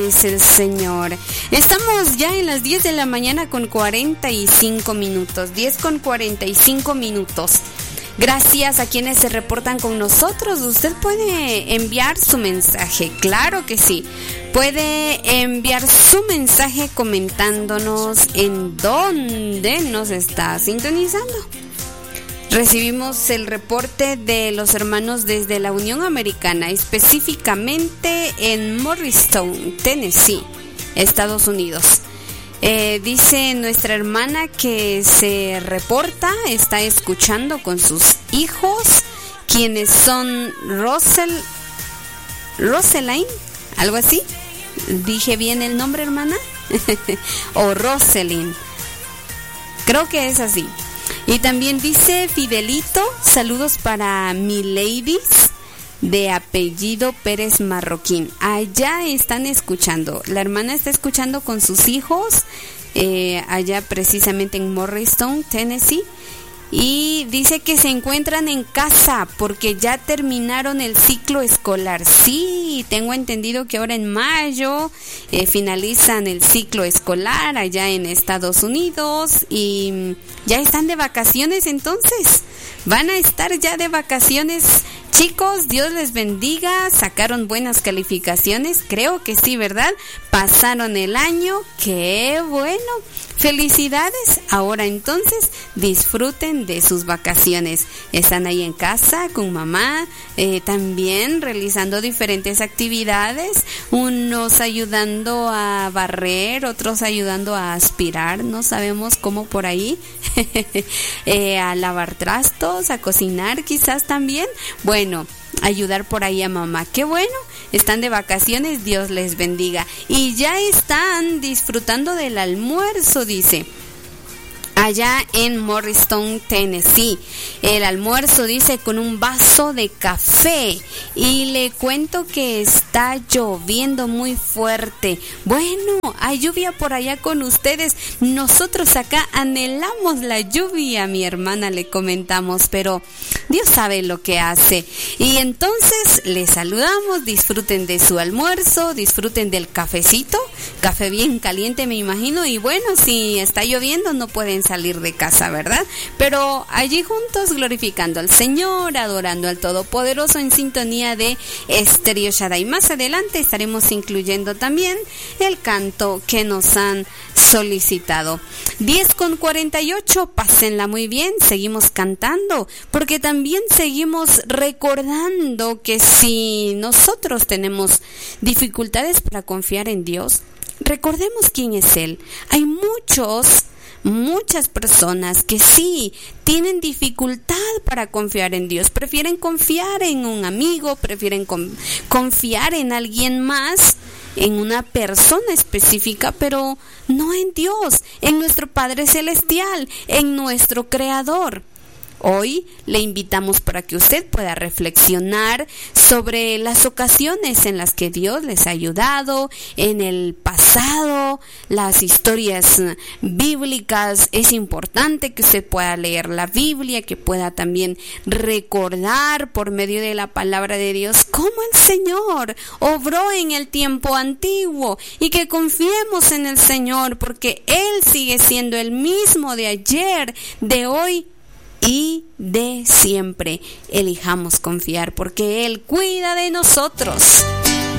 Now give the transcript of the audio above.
Es el Señor. Estamos ya en las 10 de la mañana con 45 minutos. 10 con 45 minutos. Gracias a quienes se reportan con nosotros. Usted puede enviar su mensaje, claro que sí. Puede enviar su mensaje comentándonos en dónde nos está sintonizando. Recibimos el reporte de los hermanos desde la Unión Americana, específicamente en Morristown, Tennessee, Estados Unidos. Dice nuestra hermana que se reporta, está escuchando con sus hijos, quienes son Roseline, algo así. ¿Dije bien el nombre, hermana? O Roselyn. Creo que es así. Y también dice Fidelito, saludos para mi ladies de apellido Pérez Marroquín. Allá están escuchando. La hermana está escuchando con sus hijos, allá precisamente en Morristown, Tennessee. Y dice que se encuentran en casa porque ya terminaron el ciclo escolar. Sí, tengo entendido que ahora en mayo finalizan el ciclo escolar allá en Estados Unidos y ya están de vacaciones entonces. Van a estar ya de vacaciones. Chicos, Dios les bendiga, sacaron buenas calificaciones, creo que sí, ¿verdad? Pasaron el año, qué bueno, felicidades. Ahora entonces disfruten de sus vacaciones. Están ahí en casa con mamá, también realizando diferentes actividades, unos ayudando a barrer, otros ayudando a aspirar, no sabemos cómo por ahí, a lavar trastos, a cocinar quizás también. Bueno, ayudar por ahí a mamá. Qué bueno, están de vacaciones, Dios les bendiga. Y ya están disfrutando del almuerzo, dice. Allá en Morristown, Tennessee. El almuerzo, dice, con un vaso de café. Y le cuento que está lloviendo muy fuerte. Bueno, hay lluvia por allá con ustedes. Nosotros acá anhelamos la lluvia, mi hermana le comentamos, pero Dios sabe lo que hace. Y entonces les saludamos, disfruten de su almuerzo, disfruten del cafecito. Café bien caliente, me imagino. Y bueno, si está lloviendo no pueden salir de casa, ¿verdad? Pero allí juntos glorificando al Señor, adorando al Todopoderoso en sintonía de Estéreo Shaddai. Más adelante estaremos incluyendo también el canto que nos han solicitado. 10 con 48, pásenla muy bien, seguimos cantando, porque también seguimos recordando que si nosotros tenemos dificultades para confiar en Dios, recordemos quién es Él. Hay muchas personas que sí tienen dificultad para confiar en Dios, prefieren confiar en un amigo, prefieren confiar en alguien más, en una persona específica, pero no en Dios, en nuestro Padre Celestial, en nuestro Creador. Hoy le invitamos para que usted pueda reflexionar sobre las ocasiones en las que Dios les ha ayudado en el pasado, las historias bíblicas. Es importante que usted pueda leer la Biblia, que pueda también recordar por medio de la palabra de Dios cómo el Señor obró en el tiempo antiguo y que confiemos en el Señor porque Él sigue siendo el mismo de ayer, de hoy y de siempre. Elijamos confiar porque Él cuida de nosotros.